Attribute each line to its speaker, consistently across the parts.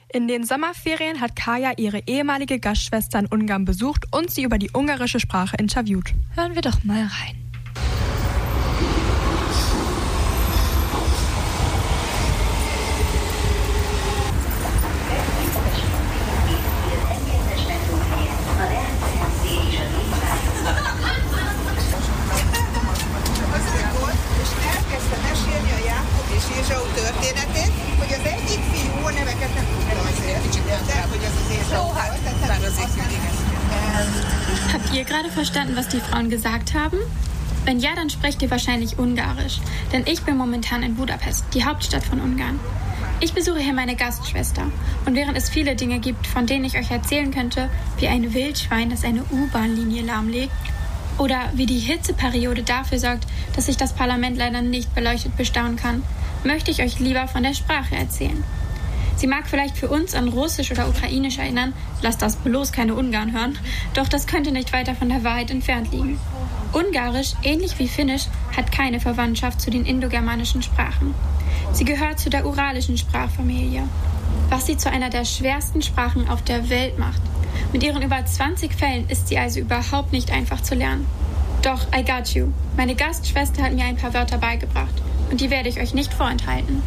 Speaker 1: In den Sommerferien hat Kaya ihre ehemalige Gastschwester in Ungarn besucht und sie über die ungarische Sprache interviewt.
Speaker 2: Hören wir doch mal rein.
Speaker 3: Zsau történetét, hogy az egyik fiú a neveket nem tudta azért, de hogy az azért
Speaker 4: Habt ihr gerade verstanden, was die Frauen gesagt haben? Wenn ja, dann sprecht ihr wahrscheinlich Ungarisch, denn ich bin momentan in Budapest, die Hauptstadt von Ungarn. Ich besuche hier meine Gastschwester und während es viele Dinge gibt, von denen ich euch erzählen könnte, wie ein Wildschwein, das eine U-Bahn-Linie lahmlegt, oder wie die Hitzeperiode dafür sorgt, dass ich das Parlament leider nicht beleuchtet bestaunen kann, möchte ich euch lieber von der Sprache erzählen. Sie mag vielleicht für uns an Russisch oder Ukrainisch erinnern, lasst das bloß keine Ungarn hören, doch das könnte nicht weiter von der Wahrheit entfernt liegen. Ungarisch, ähnlich wie Finnisch, hat keine Verwandtschaft zu den indogermanischen Sprachen. Sie gehört zu der uralischen Sprachfamilie, was sie zu einer der schwersten Sprachen auf der Welt macht. Mit ihren über 20 Fällen ist sie also überhaupt nicht einfach zu lernen. Doch, I got you. Meine Gastschwester hat mir ein paar Wörter beigebracht und die werde ich euch nicht vorenthalten.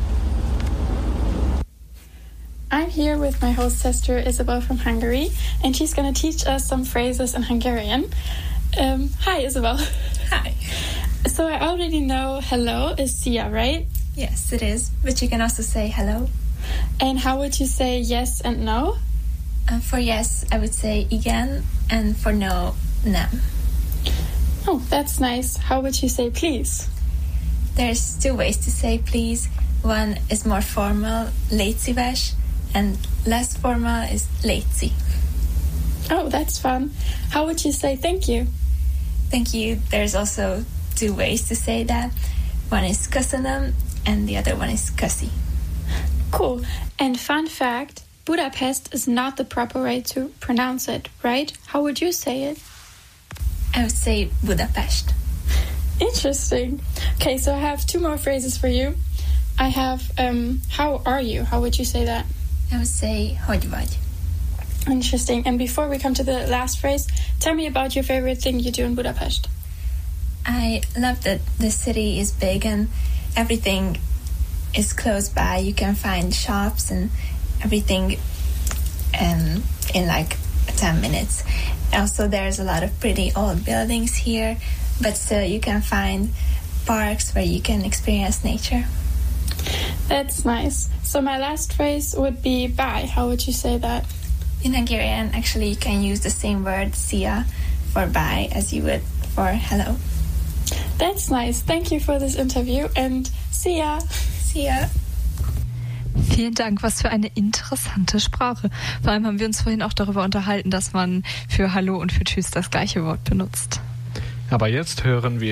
Speaker 4: I'm here with my host sister Isabel from Hungary, and she's going to teach us some phrases in Hungarian. Hi, Isabel.
Speaker 5: Hi.
Speaker 4: So I already know hello is szia, right?
Speaker 5: Yes, it is. But you can also say hello.
Speaker 4: And how would you say yes and no?
Speaker 5: For yes, I would say igen, and for no, nem.
Speaker 4: Oh, that's nice. How would you say please?
Speaker 5: There's two ways to say please. One is more formal, légy szíves, and less formal is légy.
Speaker 4: Oh, that's fun. How would you say thank you?
Speaker 5: Thank you. There's also two ways to say that. One is köszönöm, and the other one is köszi.
Speaker 4: Cool. And fun fact, Budapest is not the proper way to pronounce it, right? How would you say it?
Speaker 5: I would say Budapest.
Speaker 4: Interesting. Okay, so I have two more phrases for you. I have, how are you? How would you say that?
Speaker 5: I would say hogy vagy.
Speaker 4: Interesting. And before we come to the last phrase, tell me about your favorite thing you do in Budapest.
Speaker 5: I love that the city is big and everything is close by. You can find shops and everything in like 10 minutes. Also, there's a lot of pretty old buildings here, but still you can find parks where you can experience nature.
Speaker 4: That's nice. So my last phrase would be bye. How would you say that?
Speaker 5: In Hungarian, actually, you can use the same word, szia, for bye as you would for hello.
Speaker 4: That's nice. Thank you for this interview and see ya.
Speaker 5: See ya.
Speaker 2: Vielen Dank, was für eine interessante Sprache. Vor allem haben wir uns vorhin auch darüber unterhalten, dass man für Hallo und für Tschüss das gleiche Wort benutzt.
Speaker 6: Aber jetzt hören wir